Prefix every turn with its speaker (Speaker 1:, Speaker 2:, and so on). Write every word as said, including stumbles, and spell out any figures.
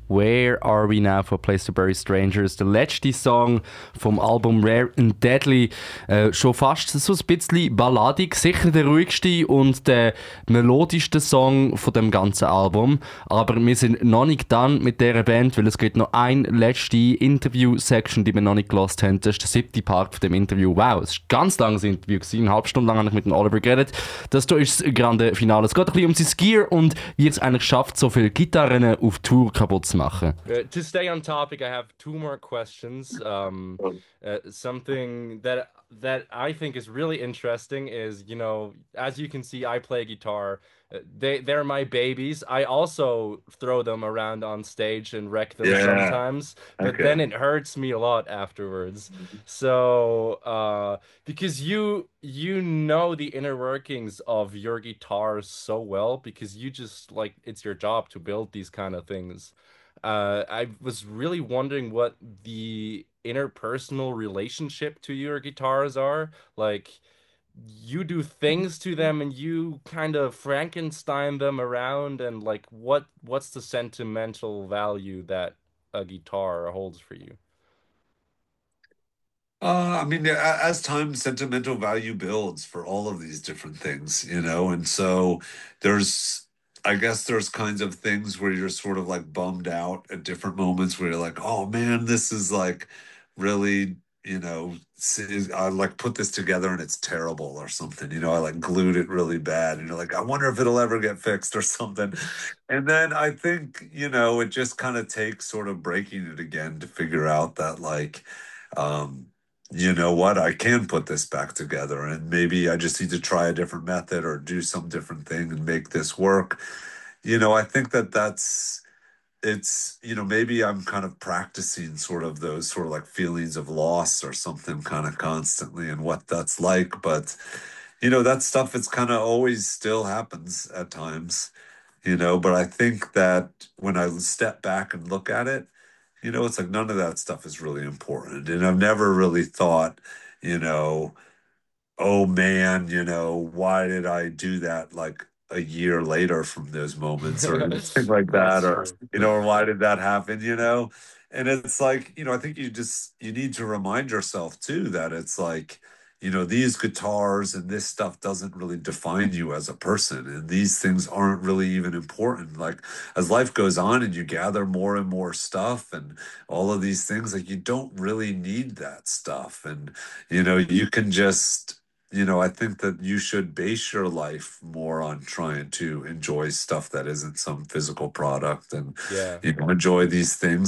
Speaker 1: Where Are We Now von Place to Bury Strangers, der letzte Song vom Album Rare and Deadly. Äh, schon fast so ein bisschen balladig, sicher der ruhigste und der melodischste Song von dem ganzen Album. Aber wir sind noch nicht dann mit dieser Band, weil es gibt noch eine letzte Interview-Section, die wir noch nicht gelost haben. Das ist der siebte Part von dem Interview. Wow, es war ein ganz langes Interview gewesen. Eine halbe Stunde lang habe ich mit dem Oliver geredet. Das hier ist das grande Finale. Es geht ein bisschen um sein Gear und wie er es eigentlich schafft, so viele Gitarren auf Tour kaputt zu machen. Uh,
Speaker 2: to stay on topic, I have two more questions. Um, uh, something that that I think is really interesting is, you know, as you can see, I play guitar. Uh, They they're my babies. I also throw them around on stage and wreck them
Speaker 3: Yeah.
Speaker 2: sometimes, but then
Speaker 3: Okay.
Speaker 2: it hurts me a lot afterwards. So, uh, because you you know the inner workings of your guitar so well, because you just like it's your job to build these kind of things. Uh, I was really wondering what the interpersonal relationship to your guitars are. Like, you do things to them and you kind of Frankenstein them around, and like, what what's the sentimental value that a guitar holds for you?
Speaker 3: Uh, I mean, a- as time, sentimental value builds for all of these different things, you know, and so there's, I guess there's kinds of things where you're sort of like bummed out at different moments where you're like, oh man, this is like really, you know, s- I like put this together and it's terrible or something, you know, I like glued it really bad and you're like, I wonder if it'll ever get fixed or something. And then I think, you know, it just kind of takes sort of breaking it again to figure out that like, um, you know what, I can put this back together and maybe I just need to try a different method or do some different thing and make this work. You know, I think that that's it's, you know, maybe I'm kind of practicing sort of those sort of like feelings of loss or something kind of constantly and what that's like. But, you know, that stuff, it's kind of always still happens at times, you know, but I think that when I step back and look at it, you know, it's like none of that stuff is really important. And I've never really thought, you know, oh man, you know, why did I do that like a year later from those moments or anything like that?
Speaker 2: That's
Speaker 3: Or,
Speaker 2: true.
Speaker 3: you know, or why did that happen, you know? And it's like, you know, I think you just, you need to remind yourself too that it's like, you know, these guitars and this stuff doesn't really define you as a person. And these things aren't really even important. Like, as life goes on and you gather more and more stuff and all of these things, like, you don't really need that stuff. And, you know, you can just, you know, I think that you should base your life more on trying to enjoy stuff that isn't some physical product and,
Speaker 2: Yeah.
Speaker 3: you know, enjoy these things